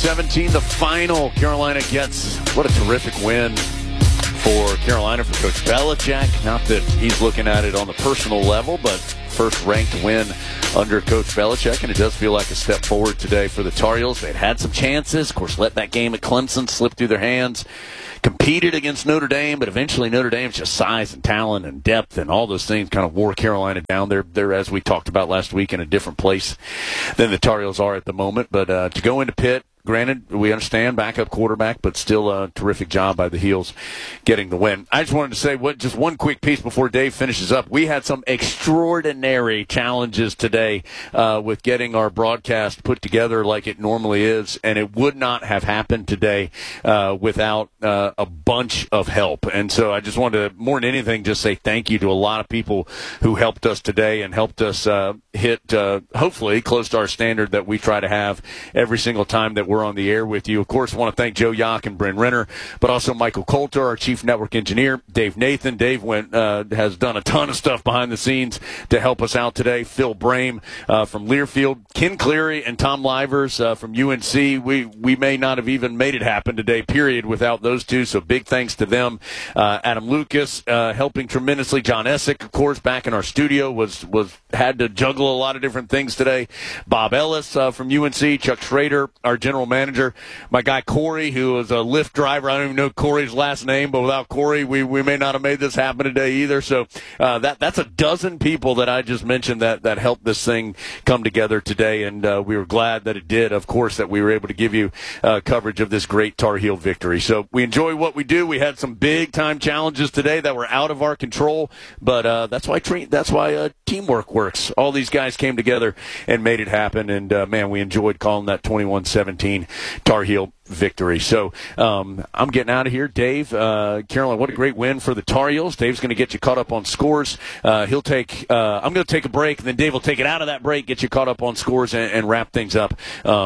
21-17, the final. Carolina gets, what a terrific win for Carolina, for Coach Belichick. Not that he's looking at it on the personal level, but first-ranked win under Coach Belichick, and it does feel like a step forward today for the Tar Heels. They'd had some chances, of course, let that game at Clemson slip through their hands, competed against Notre Dame, but eventually Notre Dame's just size and talent and depth and all those things kind of wore Carolina down. They're, as we talked about last week, in a different place than the Tar Heels are at the moment. But to go into Pitt, granted, we understand backup quarterback, but still a terrific job by the Heels getting the win. I just wanted to say just one quick piece before Dave finishes up. We had some extraordinary challenges today with getting our broadcast put together like it normally is, and it would not have happened today without a bunch of help. And so I just wanted to, more than anything, just say thank you to a lot of people who helped us today and helped us hit, hopefully, close to our standard that we try to have every single time that we're on the air with you. Of course, I want to thank Joe Yock and Bryn Renner, but also Michael Coulter, our chief network engineer, Dave Nathan. Dave has done a ton of stuff behind the scenes to help us out today. Phil Brame from Learfield, Ken Cleary and Tom Livers from UNC. We may not have even made it happen today, period, without those two, so big thanks to them. Adam Lucas helping tremendously. John Essick, of course, back in our studio, had to juggle a lot of different things today. Bob Ellis from UNC, Chuck Schrader, our general manager, my guy Corey, who was a Lyft driver. I don't even know Corey's last name, but without Corey, we may not have made this happen today either. So that's a dozen people that I just mentioned that helped this thing come together today, and we were glad that it did, of course, that we were able to give you coverage of this great Tar Heel victory. So we enjoy what we do. We had some big-time challenges today that were out of our control, but that's why teamwork works. All these guys came together and made it happen, and, man, we enjoyed calling that 21-17 Tar Heel victory. So I'm getting out of here. Dave, Carolyn, what a great win for the Tar Heels. Dave's going to get you caught up on scores. I'm going to take a break, and then Dave will take it out of that break, get you caught up on scores, and wrap things up.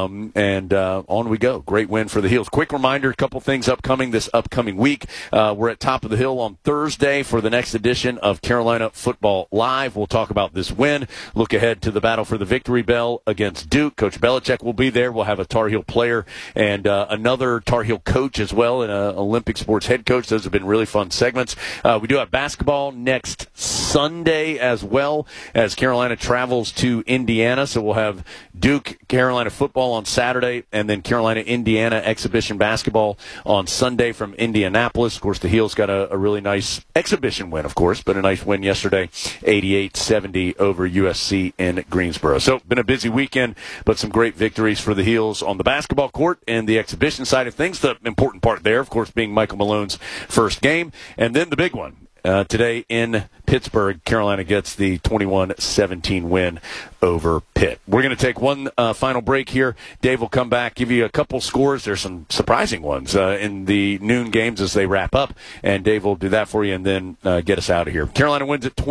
And on we go. Great win for the Heels. Quick reminder, a couple things upcoming this upcoming week. We're at Top of the Hill on Thursday for the next edition of Carolina Football Live. We'll talk about this win, look ahead to the battle for the victory bell against Duke. Coach Belichick will be there. We'll have a Tar Heel player and another Tar Heel coach as well, and an Olympic sports head coach. Those have been really fun segments. We do have basketball next Sunday as well, as Carolina travels to Indiana. So we'll have Duke Carolina football on Saturday, and then Carolina Indiana exhibition basketball on Sunday from Indianapolis. Of course, the Heels got a really nice exhibition win, of course, but a nice win yesterday, 88-70 over USC in Greensboro. So been a busy weekend, but some great victories for the Heels on the basketball court and the exhibition side of things. The important part there, of course, being Michael Malone's first game, and then the big one. Today in Pittsburgh, Carolina gets the 21-17 win over Pitt. We're going to take one final break here. Dave will come back, give you a couple scores. There's some surprising ones in the noon games as they wrap up, and Dave will do that for you and then get us out of here. Carolina wins at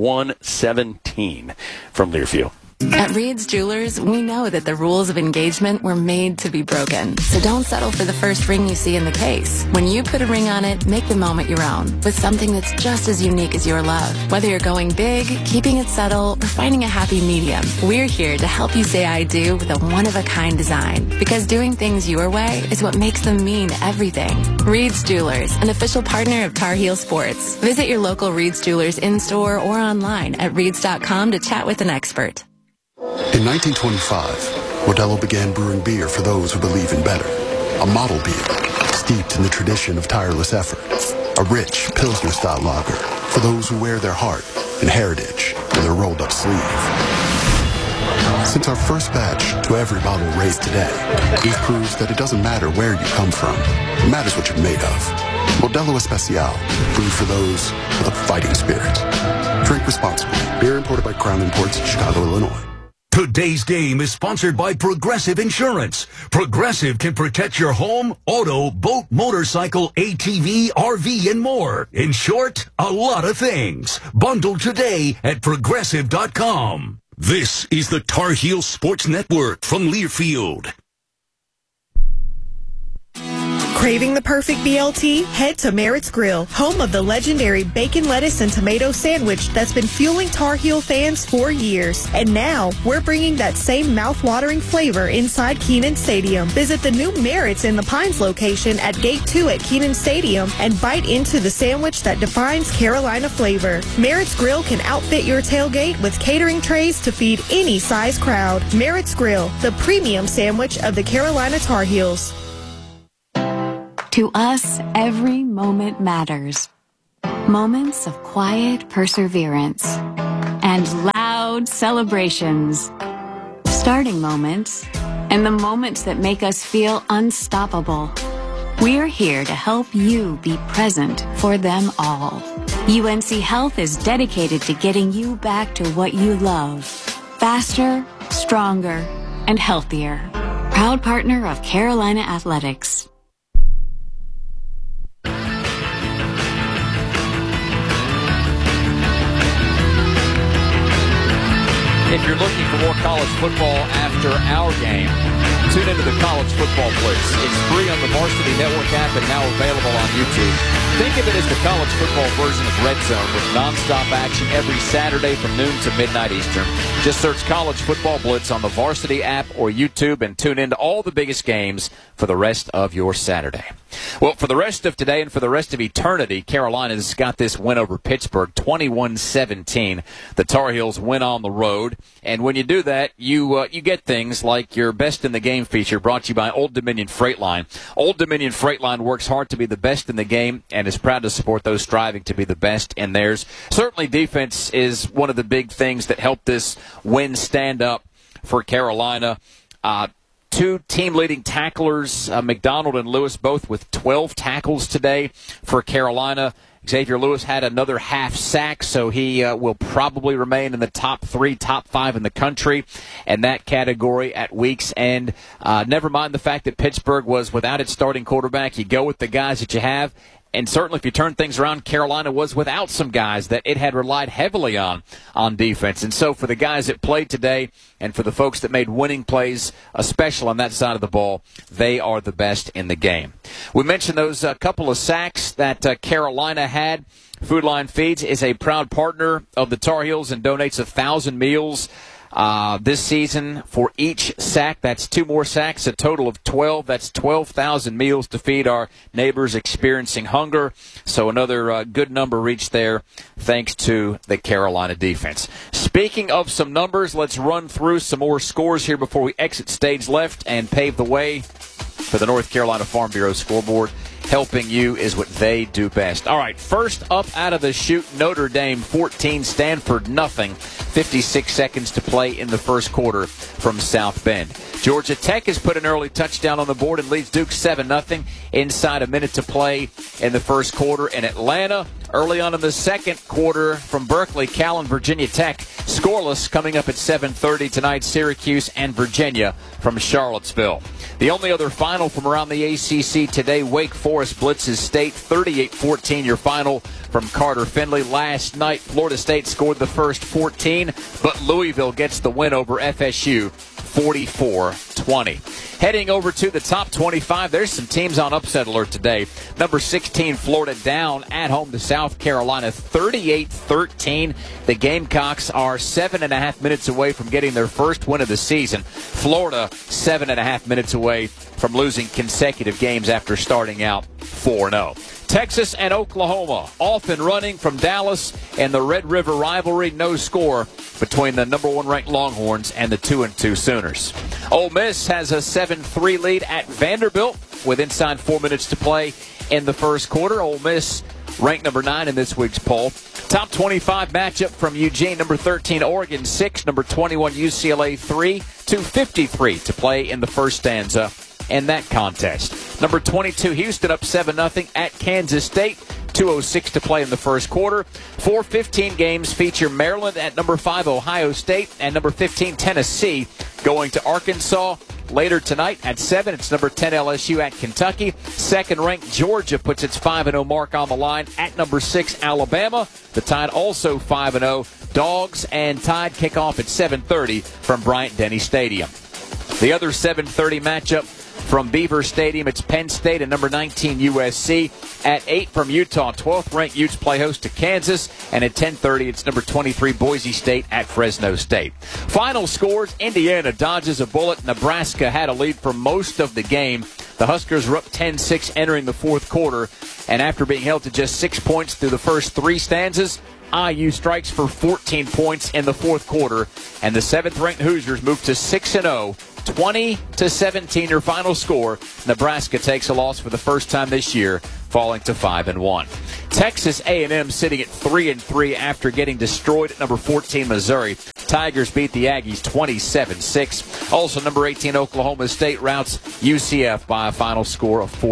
21-17 from Learfield. At Reed's Jewelers, we know that the rules of engagement were made to be broken. So don't settle for the first ring you see in the case. When you put a ring on it, make the moment your own with something that's just as unique as your love. Whether you're going big, keeping it subtle, or finding a happy medium, we're here to help you say I do with a one-of-a-kind design. Because doing things your way is what makes them mean everything. Reed's Jewelers, an official partner of Tar Heel Sports. Visit your local Reed's Jewelers in-store or online at reeds.com to chat with an expert. In 1925, Modelo began brewing beer for those who believe in better. A model beer, steeped in the tradition of tireless effort. A rich Pilsner-style lager for those who wear their heart and heritage in their rolled-up sleeve. Since our first batch to every bottle raised today, we've proved that it doesn't matter where you come from. It matters what you're made of. Modelo Especial, brewed for those with a fighting spirit. Drink responsibly. Beer imported by Crown Imports, Chicago, Illinois. Today's game is sponsored by Progressive Insurance. Progressive can protect your home, auto, boat, motorcycle, ATV, RV, and more. In short, a lot of things. Bundle today at Progressive.com. This is the Tar Heel Sports Network from Learfield. Craving the perfect BLT? Head to Merritt's Grill, home of the legendary bacon, lettuce, and tomato sandwich that's been fueling Tar Heel fans for years. And now, we're bringing that same mouth-watering flavor inside Kenan Stadium. Visit the new Merritt's in the Pines location at Gate 2 at Kenan Stadium and bite into the sandwich that defines Carolina flavor. Merritt's Grill can outfit your tailgate with catering trays to feed any size crowd. Merritt's Grill, the premium sandwich of the Carolina Tar Heels. To us, every moment matters. Moments of quiet perseverance and loud celebrations. Starting moments and the moments that make us feel unstoppable. We're here to help you be present for them all. UNC Health is dedicated to getting you back to what you love. Faster, stronger, and healthier. Proud partner of Carolina Athletics. If you're looking for more college football after our game, tune into the College Football Blitz. It's free on the Varsity Network app and now available on YouTube. Think of it as the college football version of Red Zone with nonstop action every Saturday from noon to midnight Eastern. Just search College Football Blitz on the Varsity app or YouTube and tune into all the biggest games for the rest of your Saturday. Well, for the rest of today and for the rest of eternity, Carolina's got this win over Pittsburgh, 21-17. The Tar Heels win on the road. And when you do that, you get things like your Best in the Game feature brought to you by Old Dominion Freight Line. Old Dominion Freight Line works hard to be the best in the game and is proud to support those striving to be the best in theirs. Certainly defense is one of the big things that helped this win stand up for Carolina. Two team-leading tacklers, McDonald and Lewis, both with 12 tackles today for Carolina. Xavier Lewis had another half sack, so he will probably remain in the top 3, top 5 in the country in that category at week's end. Never mind the fact that Pittsburgh was without its starting quarterback. You go with the guys that you have. And certainly if you turn things around, Carolina was without some guys that it had relied heavily on defense. And so for the guys that played today and for the folks that made winning plays, especially on that side of the ball, they are the best in the game. We mentioned those couple of sacks that Carolina had. Food Line Feeds is a proud partner of the Tar Heels and donates 1,000 meals this season for each sack. That's 2 more sacks, a total of 12. That's 12,000 meals to feed our neighbors experiencing hunger. So another good number reached there thanks to the Carolina defense. Speaking of some numbers, let's run through some more scores here before we exit stage left and pave the way for the North Carolina Farm Bureau scoreboard. Helping you is what they do best. All right, first up out of the chute, Notre Dame 14, Stanford nothing. 56 seconds to play in the first quarter from South Bend. Georgia Tech has put an early touchdown on the board and leads Duke 7-0. Inside a minute to play in the first quarter. In Atlanta, early on in the second quarter from Berkeley, Cal and Virginia Tech. Scoreless coming up at 7:30 tonight, Syracuse and Virginia from Charlottesville. The only other final from around the ACC today, Wake Forest blitzes State 38-14, your final from Carter Finley. Last night, Florida State scored the first 14, but Louisville gets the win over FSU 44-20. Heading over to the top 25, there's some teams on upset alert today. Number 16, Florida down at home to South Carolina, 38-13. The Gamecocks are 7.5 minutes away from getting their first win of the season. Florida, 7.5 minutes away from losing consecutive games after starting out 4-0. Texas and Oklahoma off and running from Dallas, and the Red River rivalry, no score between the number 1 ranked Longhorns and the 2-2 Sooners. Ole Miss has a 7-3 lead at Vanderbilt with inside 4 minutes to play in the first quarter. Ole Miss ranked number 9 in this week's poll. Top 25 matchup from Eugene, number 13 Oregon 6, number 21 UCLA 3, 2:53 to play in the first stanza in that contest. Number 22 Houston up 7-0 at Kansas State. 2:06 to play in the first quarter. 4:15 games feature Maryland at number 5 Ohio State and number 15 Tennessee going to Arkansas. Later tonight at 7, it's number 10 LSU at Kentucky. Second-ranked Georgia puts its 5-0 mark on the line at number 6 Alabama. The Tide also 5-0. Dogs and Tide kick off at 7:30 from Bryant-Denny Stadium. The other 7:30 matchup from Beaver Stadium, it's Penn State and number 19 USC. At 8 from Utah, 12th-ranked Utes play host to Kansas. And at 10:30, it's number 23 Boise State at Fresno State. Final scores, Indiana dodges a bullet. Nebraska had a lead for most of the game. The Huskers were up 10-6 entering the fourth quarter. And after being held to just 6 points through the first 3 stanzas, IU strikes for 14 points in the fourth quarter. And the 7th-ranked Hoosiers move to 6-0. 20-17 your final score. Nebraska takes a loss for the first time this year, falling to 5-1. Texas A&M sitting at 3-3 after getting destroyed at number 14 Missouri. Tigers beat the Aggies 27-6. Also, number 18 Oklahoma State routs UCF by a final score of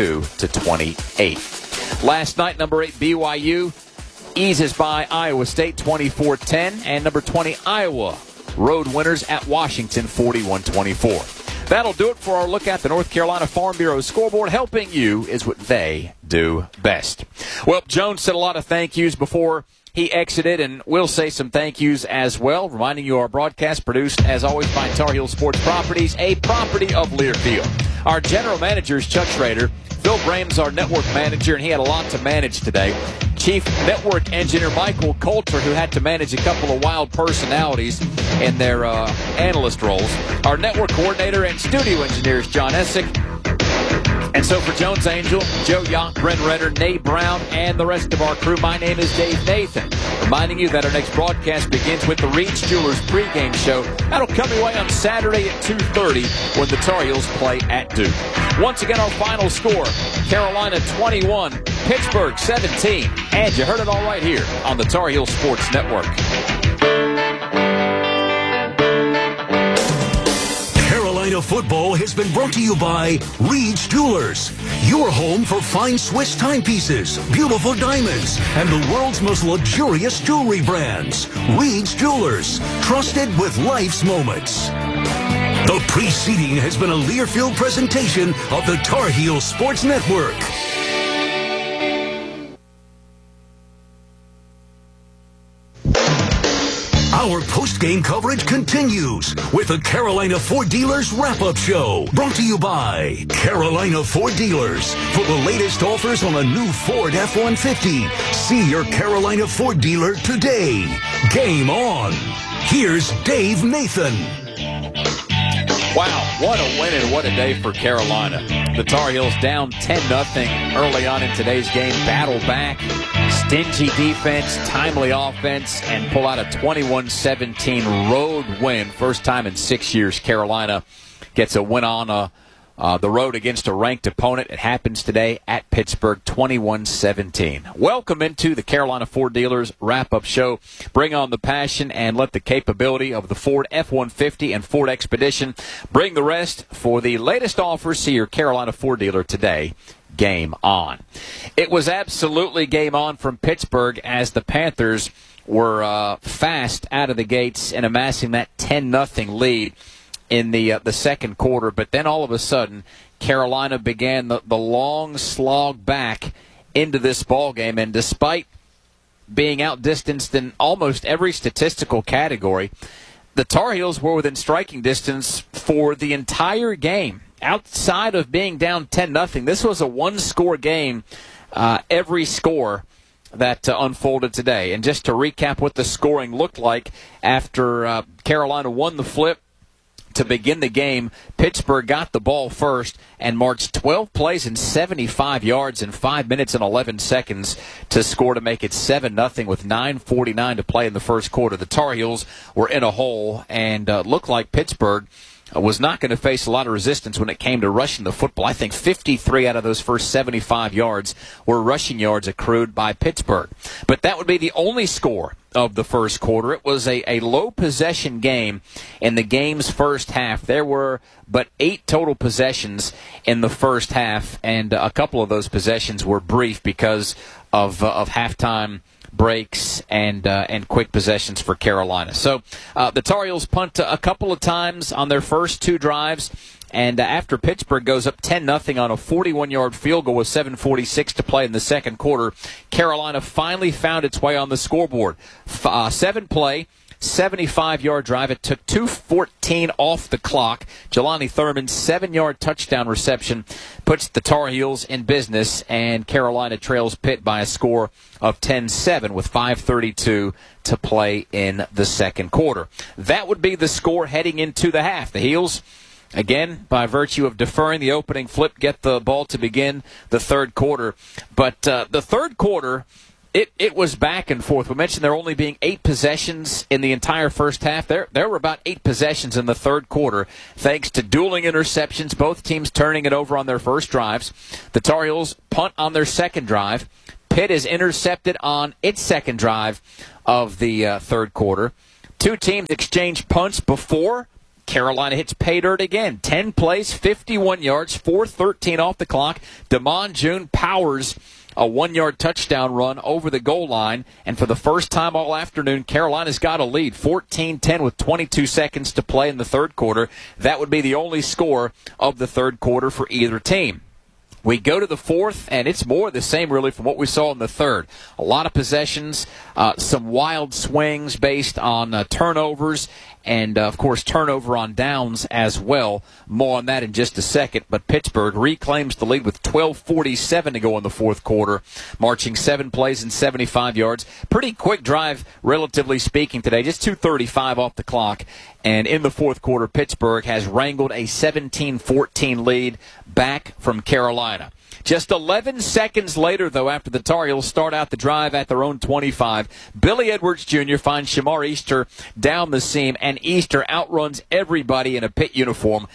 42-28. Last night, number 8 BYU eases by Iowa State 24-10, and number 20 Iowa road winners at Washington 41-24. That'll do it for our look at the North Carolina Farm Bureau scoreboard. Helping you is what they do best. Well, Jones said a lot of thank yous before he exited, and we'll say some thank yous as well. Reminding you our broadcast produced, as always, by Tar Heel Sports Properties, a property of Learfield. Our general manager is Chuck Schrader. Phil Graham's our network manager, and he had a lot to manage today. Chief Network Engineer Michael Coulter, who had to manage a couple of wild personalities in their analyst roles. Our network coordinator and studio engineer is John Essick. And so for Jones Angel, Joe Young, Brent Renner, Nate Brown, and the rest of our crew, my name is Dave Nathan. Reminding you that our next broadcast begins with the Reed's Jewelers pregame show. That'll come your way on Saturday at 2:30 when the Tar Heels play at Duke. Once again, our final score, Carolina 21, Pittsburgh 17. And you heard it all right here on the Tar Heel Sports Network. Carolina football has been brought to you by Reed's Jewelers, your home for fine Swiss timepieces, beautiful diamonds, and the world's most luxurious jewelry brands. Reed's Jewelers, trusted with life's moments. The preceding has been a Learfield presentation of the Tar Heel Sports Network. Our post-game coverage continues with the Carolina Ford Dealers Wrap-Up Show, brought to you by Carolina Ford Dealers. For the latest offers on a new Ford F-150, see your Carolina Ford dealer today. Game on. Here's Dave Nathan. Wow, what a win and what a day for Carolina. The Tar Heels down 10-0 early on in today's game, battle back, stingy defense, timely offense, and pull out a 21-17 road win. First time in 6 years Carolina gets a win on the road against a ranked opponent. It happens today at Pittsburgh, 21-17. Welcome into the Carolina Ford Dealers Wrap-Up Show. Bring on the passion and let the capability of the Ford F-150 and Ford Expedition bring the rest. For the latest offers, see your Carolina Ford dealer today. Game on. It was absolutely game on from Pittsburgh as the Panthers were fast out of the gates and amassing that 10-0 lead in the second quarter. But then all of a sudden, Carolina began the long slog back into this ball game, and despite being outdistanced in almost every statistical category, the Tar Heels were within striking distance for the entire game. Outside of being down 10-0, this was a one-score game, every score that unfolded today. And just to recap what the scoring looked like after Carolina won the flip to begin the game, Pittsburgh got the ball first and marched 12 plays and 75 yards in 5 minutes and 11 seconds to score to make it 7-0 with 9:49 to play in the first quarter. The Tar Heels were in a hole and looked like Pittsburgh was not going to face a lot of resistance when it came to rushing the football. I think 53 out of those first 75 yards were rushing yards accrued by Pittsburgh. But that would be the only score of the first quarter. It was a low possession game in the game's first half. There were but 8 total possessions in the first half, and a couple of those possessions were brief because of halftime breaks and quick possessions for Carolina. So the Tar Heels punt a couple of times on their first 2 drives, and after Pittsburgh goes up 10-0 on a 41-yard field goal with 7:46 to play in the second quarter, Carolina finally found its way on the scoreboard. 7-play, 75-yard drive. It took 2:14 off the clock. Jelani Thurman's 7-yard touchdown reception puts the Tar Heels in business, and Carolina trails Pitt by a score of 10-7 with 5:32 to play in the second quarter. That would be the score heading into the half. The Heels, again, by virtue of deferring the opening flip, get the ball to begin the third quarter. But the third quarter, it was back and forth. We mentioned there only being 8 possessions in the entire first half. There were about 8 possessions in the third quarter, thanks to dueling interceptions, both teams turning it over on their first drives. The Tar Heels punt on their second drive. Pitt is intercepted on its second drive of the third quarter. 2 teams exchange punts before Carolina hits pay dirt again. 10 plays, 51 yards, 4:13 off the clock. Damon June powers a 1-yard touchdown run over the goal line, and for the first time all afternoon, Carolina's got a lead, 14-10 with 22 seconds to play in the third quarter. That would be the only score of the third quarter for either team. We go to the fourth, and it's more the same, really, from what we saw in the third. A lot of possessions, some wild swings based on turnovers, and, of course, turnover on downs as well. More on that in just a second. But Pittsburgh reclaims the lead with 12:47 to go in the fourth quarter, marching 7 plays and 75 yards. Pretty quick drive, relatively speaking, today, just 2:35 off the clock. And in the fourth quarter, Pittsburgh has wrangled a 17-14 lead back from Carolina. Just 11 seconds later, though, after the Tar Heels start out the drive at their own 25, Billy Edwards Jr. finds Shamar Easter down the seam, and Easter outruns everybody in a Pitt uniform,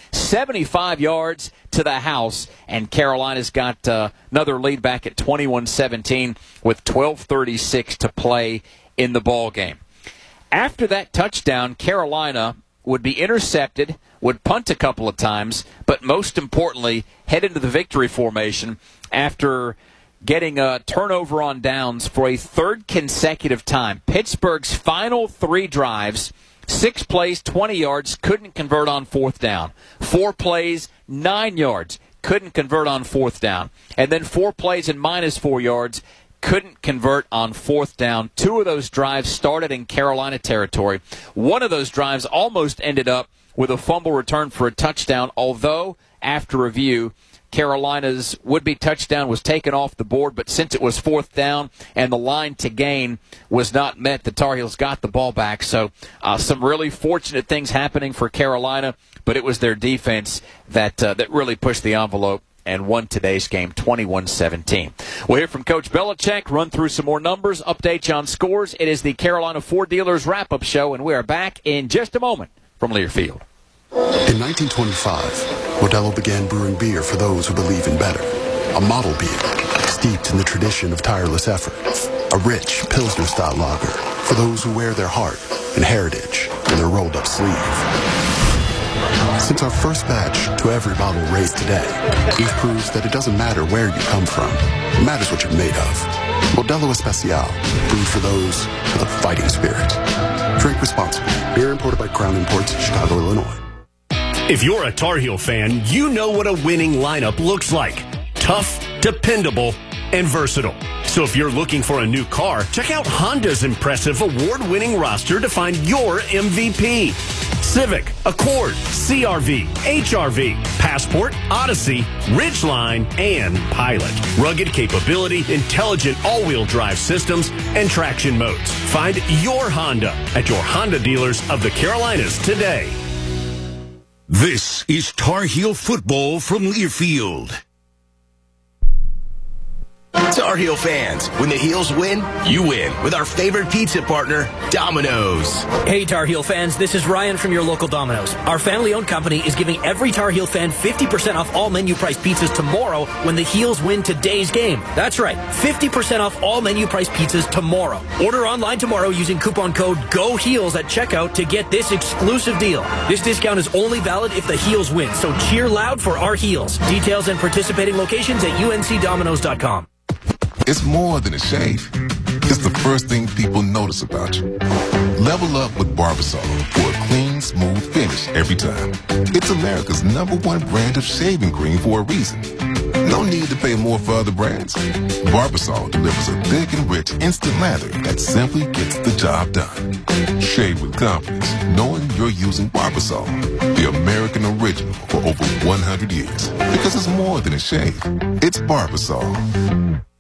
75 yards to the house, and Carolina's got another lead back at 21-17 with 12:36 to play in the ball game. After that touchdown, Carolina would be intercepted, would punt a couple of times, but most importantly, head into the victory formation after getting a turnover on downs for a third consecutive time. Pittsburgh's final 3 drives, 6 plays, 20 yards, couldn't convert on fourth down. 4 plays, 9 yards, couldn't convert on fourth down. And then 4 plays and minus 4 yards, couldn't convert on fourth down. 2 of those drives started in Carolina territory. One of those drives almost ended up with a fumble return for a touchdown, although, after review, Carolina's would-be touchdown was taken off the board, but since it was fourth down and the line to gain was not met, the Tar Heels got the ball back. So some really fortunate things happening for Carolina, but it was their defense that really pushed the envelope and won today's game 21-17. We'll hear from Coach Belichick, run through some more numbers, update you on scores. It is the Carolina Ford Dealers Wrap-Up Show, and we are back in just a moment from Learfield. In 1925, Modelo began brewing beer for those who believe in better. A model beer, steeped in the tradition of tireless effort. A rich Pilsner-style lager for those who wear their heart and heritage in their rolled-up sleeve. Since our first batch to every bottle raised today, we've proved that it doesn't matter where you come from. It matters what you're made of. Modelo Especial, brewed for those with a fighting spirit. Drink responsibly. Beer imported by Crown Imports, Chicago, Illinois. If you're a Tar Heel fan, you know what a winning lineup looks like. Tough, dependable, and versatile. So if you're looking for a new car, check out Honda's impressive award-winning roster to find your MVP. Civic, Accord, CR-V, HR-V, Passport, Odyssey, Ridgeline, and Pilot. Rugged capability, intelligent all-wheel drive systems, and traction modes. Find your Honda at your Honda dealers of the Carolinas today. This is Tar Heel football from Learfield. Tar Heel fans, when the Heels win, you win with our favorite pizza partner, Domino's. Hey, Tar Heel fans, this is Ryan from your local Domino's. Our family-owned company is giving every Tar Heel fan 50% off all menu-price pizzas tomorrow when the Heels win today's game. That's right, 50% off all menu-price pizzas tomorrow. Order online tomorrow using coupon code GOHEELS at checkout to get this exclusive deal. This discount is only valid if the Heels win, so cheer loud for our Heels. Details and participating locations at uncdominoes.com. It's more than a shave. It's the first thing people notice about you. Level up with Barbasol for a clean, smooth finish every time. It's America's #1 brand of shaving cream for a reason. No need to pay more for other brands. Barbasol delivers a thick and rich instant lather that simply gets the job done. Shave with confidence, knowing you're using Barbasol, the American original for over 100 years. Because it's more than a shave. It's Barbasol.